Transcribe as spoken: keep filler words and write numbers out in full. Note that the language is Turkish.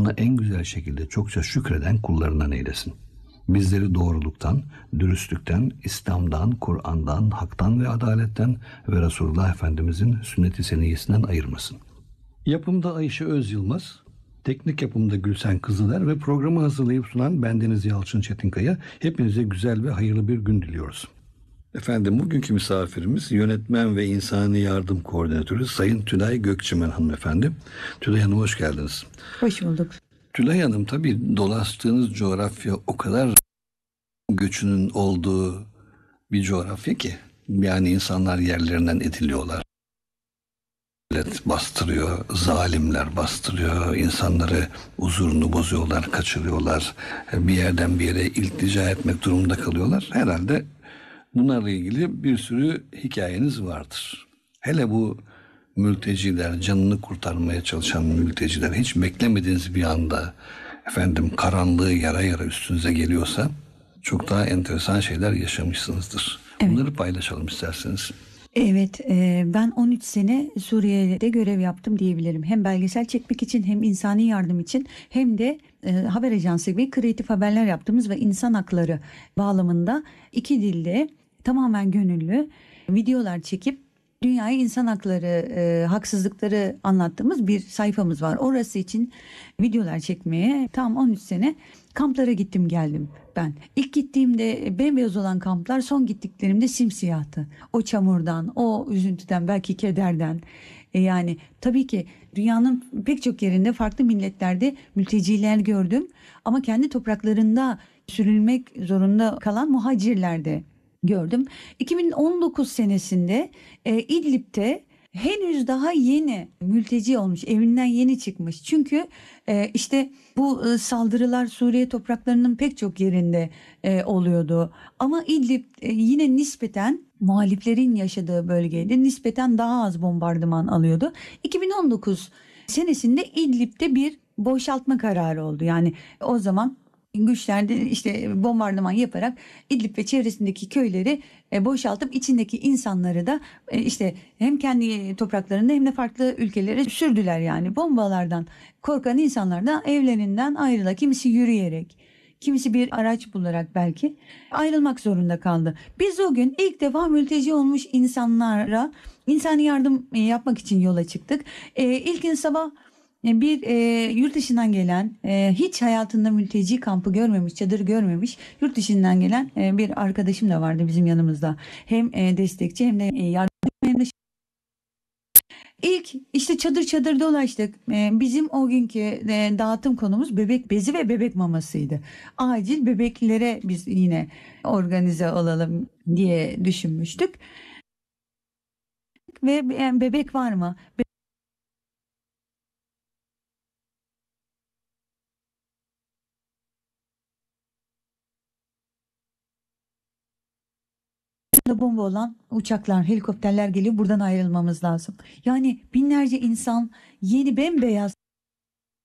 ona en güzel şekilde çokça şükreden kullarından eylesin. Bizleri doğruluktan, dürüstlükten, İslam'dan, Kur'an'dan, haktan ve adaletten ve Resulullah Efendimizin sünnet-i seniyyesinden ayırmasın. Yapımda Ayşe Öz Yılmaz, teknik yapımda Gülsen Kızıler ve programı hazırlayıp sunan bendeniz Yalçın Çetinkaya. Hepinize güzel ve hayırlı bir gün diliyoruz. Efendim, bugünkü misafirimiz yönetmen ve insani yardım koordinatörü Sayın Tülay Gökçemen hanımefendi. Tülay Hanım, hoş geldiniz. Hoş bulduk. Tülay Hanım, tabii dolaştığınız coğrafya o kadar göçünün olduğu bir coğrafya ki, yani insanlar yerlerinden ediliyorlar. Devlet bastırıyor, zalimler bastırıyor, insanları huzurunu bozuyorlar, kaçırıyorlar, bir yerden bir yere iltica etmek durumunda kalıyorlar. Herhalde bunlarla ilgili bir sürü hikayeniz vardır. Hele bu mülteciler, canını kurtarmaya çalışan mülteciler hiç beklemediğiniz bir anda efendim karanlığı yara yara üstünüze geliyorsa çok daha enteresan şeyler yaşamışsınızdır. Evet. Bunları paylaşalım isterseniz. Evet, e, ben on üç sene Suriye'de görev yaptım diyebilirim. Hem belgesel çekmek için, hem insani yardım için, hem de e, haber ajansı gibi kreatif haberler yaptığımız ve insan hakları bağlamında iki dilde tamamen gönüllü videolar çekip dünyaya insan hakları, e, haksızlıkları anlattığımız bir sayfamız var. Orası için videolar çekmeye tam on üç sene kamplara gittim geldim ben. İlk gittiğimde bembeyaz olan kamplar, son gittiklerimde simsiyahtı. O çamurdan, o üzüntüden, belki kederden. E yani tabii ki dünyanın pek çok yerinde farklı milletlerde mülteciler gördüm. Ama kendi topraklarında sürülmek zorunda kalan muhacirler de gördüm. iki bin on dokuz senesinde e, İdlib'de henüz daha yeni mülteci olmuş, evinden yeni çıkmış. Çünkü e, işte bu e, saldırılar Suriye topraklarının pek çok yerinde e, oluyordu. Ama İdlib e, yine nispeten muhaliflerin yaşadığı bölgeydi. Nispeten daha az bombardıman alıyordu. iki bin on dokuz senesinde İdlib'de bir boşaltma kararı oldu. Yani o zaman güçler de işte bombardıman yaparak İdlib ve çevresindeki köyleri e, boşaltıp içindeki insanları da e, işte hem kendi topraklarında hem de farklı ülkelere sürdüler yani. Bombalardan korkan insanlar da evlerinden ayrıla, kimisi yürüyerek, kimisi bir araç bularak belki ayrılmak zorunda kaldı. Biz o gün ilk defa mülteci olmuş insanlara insani yardım e, yapmak için yola çıktık. E, ilk gün sabah bir e, yurt dışından gelen, e, hiç hayatında mülteci kampı görmemiş, çadır görmemiş, yurt dışından gelen e, bir arkadaşım da vardı bizim yanımızda. Hem e, destekçi hem de e, yardım hem de İlk işte çadır çadır dolaştık. E, bizim o günkü e, dağıtım konumuz bebek bezi ve bebek mamasıydı. Acil bebeklere biz yine organize olalım diye düşünmüştük. Ve e, bebek var mı? Da bomba olan uçaklar, helikopterler geliyor. Buradan ayrılmamız lazım. Yani binlerce insan yeni bembeyaz